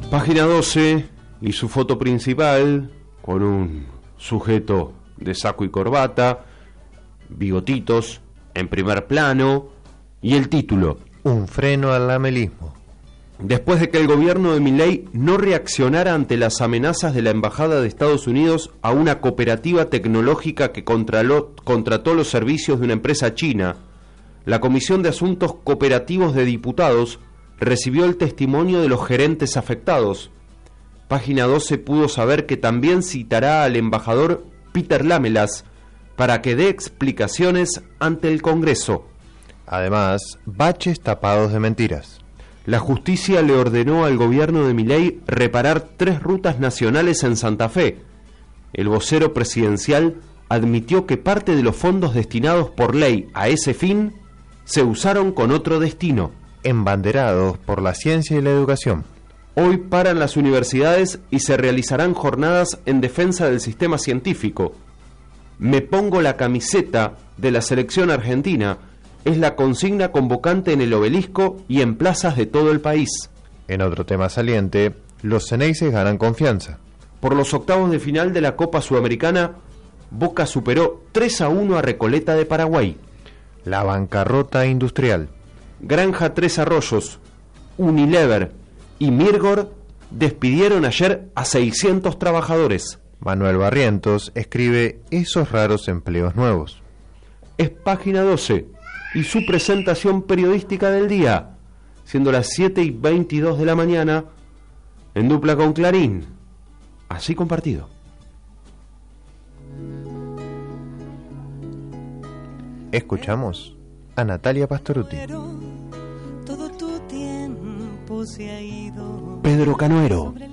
Página 12 y su foto principal con un sujeto de saco y corbata, bigotitos en primer plano y el título: Un freno al lamelismo. Después de que el gobierno de Milei no reaccionara ante las amenazas de la Embajada de Estados Unidos a una cooperativa tecnológica que contrató los servicios de una empresa china, la Comisión de Asuntos Cooperativos de Diputados recibió el testimonio de los gerentes afectados. Página 12 pudo saber que también citará al embajador Peter Lamelas para que dé explicaciones ante el Congreso. Además, baches tapados de mentiras. La justicia le ordenó al gobierno de Milei reparar 3 rutas nacionales en Santa Fe. El vocero presidencial admitió que parte de los fondos destinados por ley a ese fin se usaron con otro destino. Embanderados por la ciencia y la educación. Hoy paran las universidades y se realizarán jornadas en defensa del sistema científico. Me pongo la camiseta de la selección argentina es la consigna convocante en el Obelisco y en plazas de todo el país. En otro tema saliente, los Xeneises ganan confianza. Por los octavos de final de la Copa Sudamericana, Boca superó 3-1 a Recoleta de Paraguay. La bancarrota industrial. Granja Tres Arroyos, Unilever y Mirgor despidieron ayer a 600 trabajadores. Manuel Barrientos escribe esos raros empleos nuevos. Es Página 12 y su presentación periodística del día, siendo las 7:22 de la mañana, en dupla con Clarín, así compartido. Escuchamos a Natalia Pastorutti. Todo tu tiempo se ha ido. Pedro Canuero.